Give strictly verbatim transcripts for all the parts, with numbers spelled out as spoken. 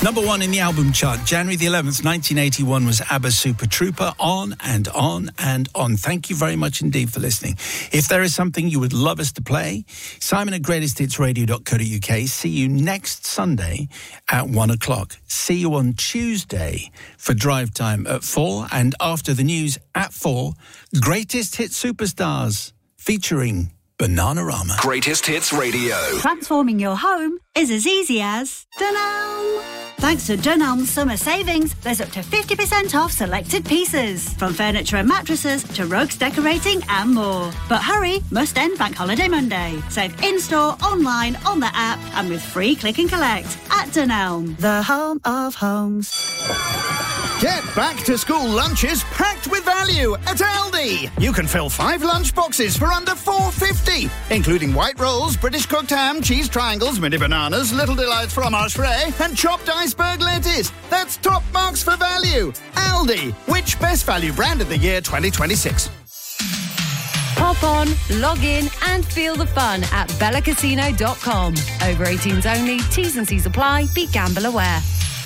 Number one in the album chart, January the eleventh, nineteen eighty-one, was ABBA's Super Trooper. On and on and on. Thank you very much indeed for listening. If there is something you would love us to play, Simon at greatest hits radio dot co dot uk. See you next Sunday at one o'clock. See you on Tuesday for Drive Time at four. And after the news at four, Greatest Hits Superstars featuring Bananarama. Greatest Hits Radio. Transforming your home is as easy as Dunelm. Thanks to Dunelm's summer savings, there's up to fifty percent off selected pieces, from furniture and mattresses to rugs, decorating and more. But hurry, must end Bank Holiday Monday. Save in-store, online, on the app and with free click and collect at Dunelm, the home of homes. Get back to school lunches packed with value at Aldi. You can fill five lunch boxes for under four pounds fifty, including white rolls, British cooked ham, cheese triangles, mini bananas, Little Delights fromage frais, and chopped iceberg lettuce. That's top marks for value. Aldi, which best value brand of the year twenty twenty-six? Hop on, log in and feel the fun at bella casino dot com. Over eighteens only, T's and C's apply, be gamble aware.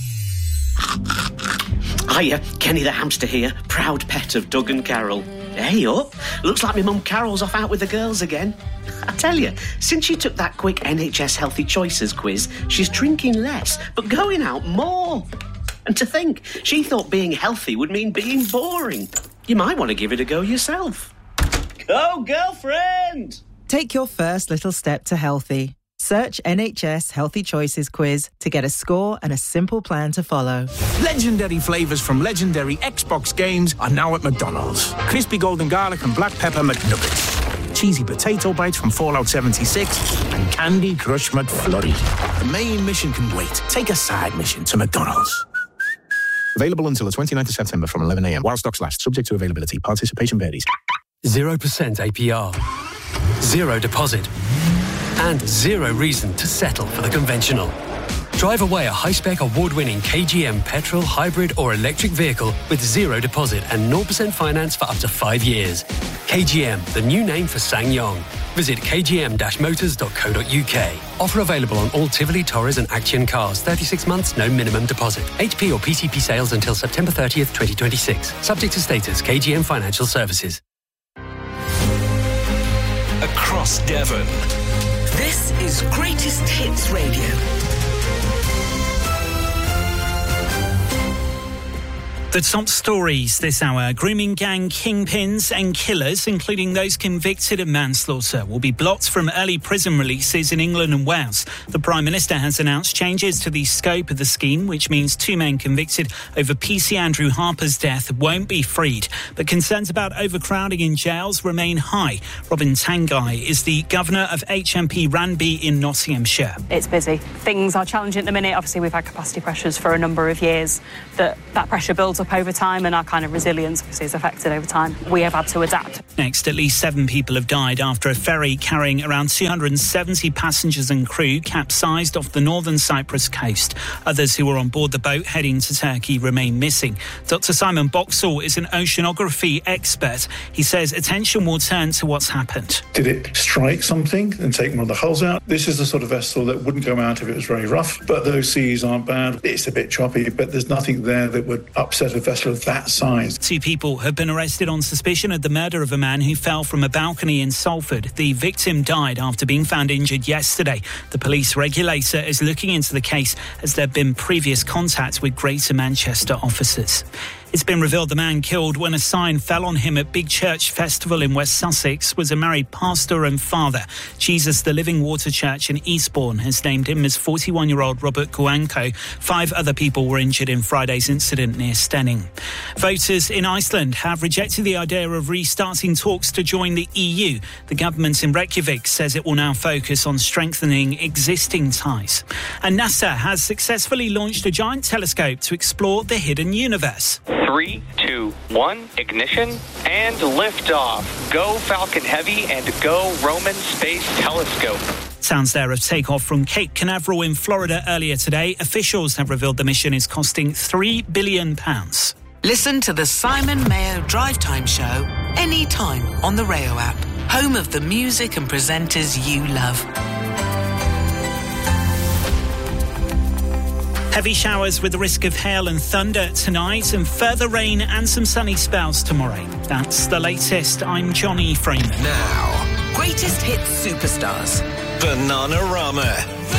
Hiya, Kenny the hamster here, proud pet of Doug and Carol. Hey up, looks like my mum Carol's off out with the girls again. I tell you, since she took that quick N H S Healthy Choices quiz, she's drinking less, but going out more. And to think, she thought being healthy would mean being boring. You might want to give it a go yourself. Go, girlfriend! Take your first little step to healthy. Search N H S Healthy Choices quiz to get a score and a simple plan to follow. Legendary flavours from legendary Xbox games are now at McDonald's. Crispy golden garlic and black pepper McNuggets. Cheesy potato bites from Fallout seventy-six. And Candy Crush McFlurry. The main mission can wait. Take a side mission to McDonald's. Available until the twenty-ninth of September from eleven a m while stocks last. Subject to availability. Participation varies. zero percent A P R. Zero deposit. And zero reason to settle for the conventional. Drive away a high-spec award-winning K G M petrol, hybrid or electric vehicle with zero deposit and zero percent finance for up to five years. K G M, the new name for SsangYong. Visit k g m dash motors dot co dot u k. Offer available on all Tivoli, Torres and Action cars. thirty-six months, no minimum deposit. H P or P C P sales until September thirtieth, twenty twenty-six. Subject to status. K G M Financial Services. Across Devon. This is Greatest Hits Radio. The top stories this hour. Grooming gang kingpins and killers, including those convicted of manslaughter, will be blocked from early prison releases in England and Wales. The Prime Minister has announced changes to the scope of the scheme, which means two men convicted over P C Andrew Harper's death won't be freed. But concerns about overcrowding in jails remain high. Robin Tanguy is the Governor of H M P Ranby in Nottinghamshire. It's busy. Things are challenging at the minute. Obviously, we've had capacity pressures for a number of years. That, that pressure builds up over time and our kind of resilience obviously is affected over time. We have had to adapt. Next, at least seven people have died after a ferry carrying around two hundred seventy passengers and crew capsized off the northern Cyprus coast. Others who were on board the boat heading to Turkey remain missing. Doctor Simon Boxall is an oceanography expert. He says attention will turn to what's happened. Did it strike something and take one of the hulls out? This is the sort of vessel that wouldn't go out if it was very rough, but those seas aren't bad. It's a bit choppy, but there's nothing there that would upset a vessel of that size. Two people have been arrested on suspicion of the murder of a man who fell from a balcony in Salford. The victim died after being found injured yesterday. The police regulator is looking into the case as there have been previous contact with Greater Manchester officers. It's been revealed the man killed when a sign fell on him at Big Church Festival in West Sussex was a married pastor and father. Jesus the Living Water Church in Eastbourne has named him as forty-one-year-old Robert Guanco. Five other people were injured in Friday's incident near Stenning. Voters in Iceland have rejected the idea of restarting talks to join the E U. The government in Reykjavik says it will now focus on strengthening existing ties. And NASA has successfully launched a giant telescope to explore the hidden universe. Three, two, one, ignition, and liftoff. Go Falcon Heavy and go Roman Space Telescope. Sounds there of takeoff from Cape Canaveral in Florida earlier today. Officials have revealed the mission is costing three billion pounds. Listen to the Simon Mayo Drive Time Show anytime on the Rayo app. Home of the music and presenters you love. Heavy showers with the risk of hail and thunder tonight and further rain and some sunny spells tomorrow. That's the latest. I'm Johnny Freeman. Now, Greatest hits superstars. Bananarama.